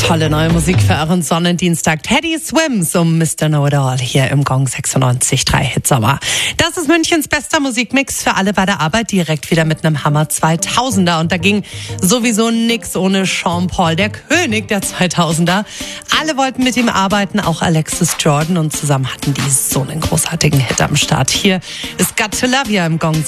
Tolle neue Musik für euren Sonnendienstag. Teddy Swims um Mr. Know-It-All hier im Gong 96.3 Hitsommer. Das ist Münchens bester Musikmix für alle bei der Arbeit. Direkt wieder mit einem Hammer 2000er. Und da ging sowieso nix ohne Sean Paul, der König der 2000er. Alle wollten mit ihm arbeiten, auch Alexis Jordan. Und zusammen hatten die so einen großartigen Hit am Start. Hier ist Got to Love You im Gong